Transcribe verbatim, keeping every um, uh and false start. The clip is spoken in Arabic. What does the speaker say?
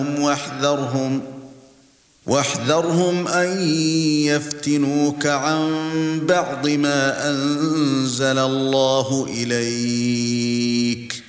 واحذرهم واحذرهم أن يفتنوك عن بعض ما أنزل الله إليك